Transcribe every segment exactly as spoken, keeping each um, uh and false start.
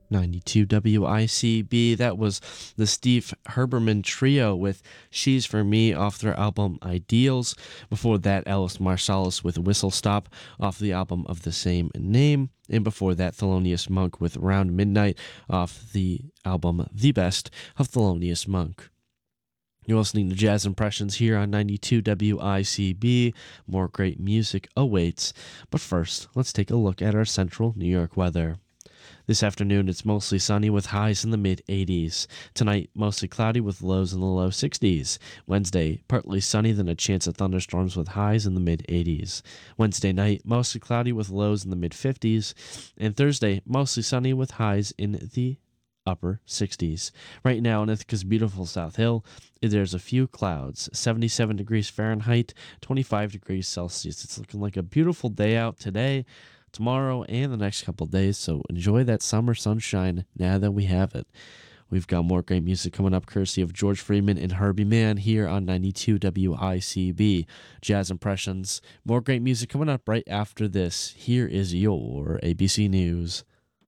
ninety-two W I C B. That was the Steve Herberman Trio with She's For Me off their album Ideals. Before that, Alice Marsalis with Whistle Stop off the album of the same name. And before that, Thelonious Monk with Round Midnight off the album The Best of Thelonious Monk. You're listening to Jazz Impressions here on ninety-two W I C B. More great music awaits. But first, let's take a look at our central New York weather. This afternoon, it's mostly sunny with highs in the mid eighties. Tonight, mostly cloudy with lows in the low sixties. Wednesday, partly sunny, then a chance of thunderstorms with highs in the mid eighties. Wednesday night, mostly cloudy with lows in the mid fifties. And Thursday, mostly sunny with highs in the upper sixties. Right now in Ithaca's beautiful South Hill, there's a few clouds. seventy-seven degrees Fahrenheit, twenty-five degrees Celsius. It's looking like a beautiful day out today, tomorrow, and the next couple of days, so enjoy that summer sunshine now that we have it. We've got more great music coming up courtesy of George Freeman and Herbie Mann here on ninety-two W I C B. Jazz Impressions. More great music coming up right after this. Here is your A B C News.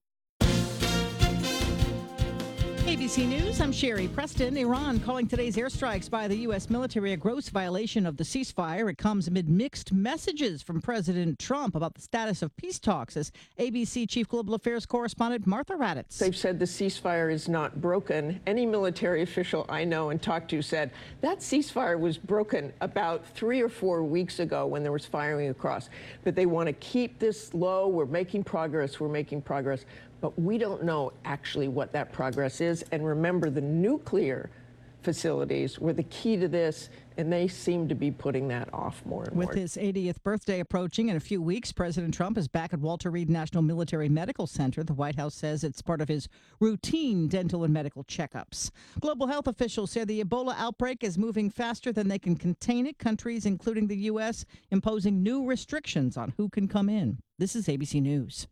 A B C News, I'm Sherry Preston. Iran calling today's airstrikes by the U S military a gross violation of the ceasefire. It comes amid mixed messages from President Trump about the status of peace talks, as A B C Chief Global Affairs correspondent Martha Raddatz. They've said the ceasefire is not broken. Any military official I know and talked to said that ceasefire was broken about three or four weeks ago when there was firing across. But they want to keep this low. We're making progress. We're making progress. But we don't know actually what that progress is. And remember, the nuclear facilities were the key to this, and they seem to be putting that off more and more. With his eightieth birthday approaching in a few weeks, President Trump is back at Walter Reed National Military Medical Center. The White House says it's part of his routine dental and medical checkups. Global health officials say the Ebola outbreak is moving faster than they can contain it. Countries, including the U S, imposing new restrictions on who can come in. This is A B C News.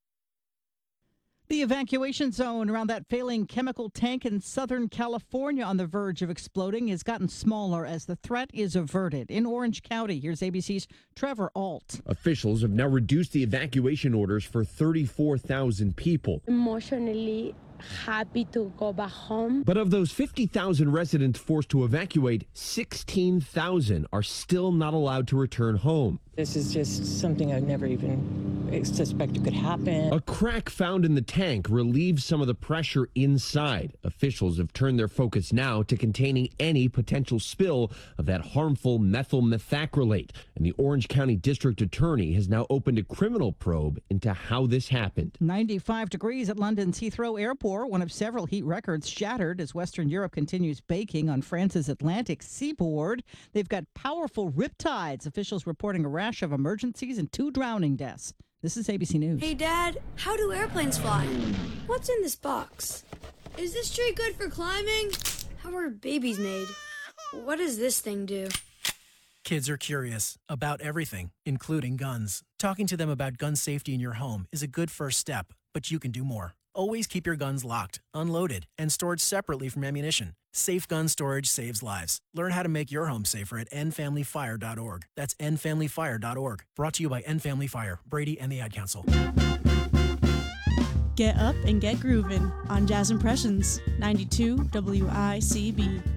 The evacuation zone around that failing chemical tank in Southern California on the verge of exploding has gotten smaller as the threat is averted. In Orange County, here's A B C's Trevor Alt. Officials have now reduced the evacuation orders for thirty-four thousand people. Emotionally happy to go back home. But of those fifty thousand residents forced to evacuate, sixteen thousand are still not allowed to return home. This is just something I never even suspected could happen. A crack found in the tank relieves some of the pressure inside. Officials have turned their focus now to containing any potential spill of that harmful methyl methacrylate. And the Orange County District Attorney has now opened a criminal probe into how this happened. ninety-five degrees at London's Heathrow Airport, one of several heat records shattered as Western Europe continues baking on France's Atlantic seaboard. They've got powerful riptides. Officials reporting a rash of emergencies and two drowning deaths. This is A B C News. Hey, Dad, how do airplanes fly? What's in this box? Is this tree good for climbing? How are babies made? What does this thing do? Kids are curious about everything, including guns. Talking to them about gun safety in your home is a good first step, but you can do more. Always keep your guns locked, unloaded, and stored separately from ammunition. Safe gun storage saves lives. Learn how to make your home safer at end family fire dot org. That's end family fire dot org. Brought to you by End Family Fire, Brady, and the Ad Council. Get up and get grooving on Jazz Impressions, ninety-two W I C B.